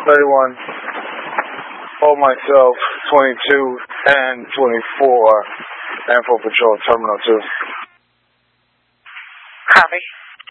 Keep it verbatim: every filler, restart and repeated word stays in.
thirty-one. Hold myself, twenty-two and twenty-four. And for patrol, terminal two. Copy.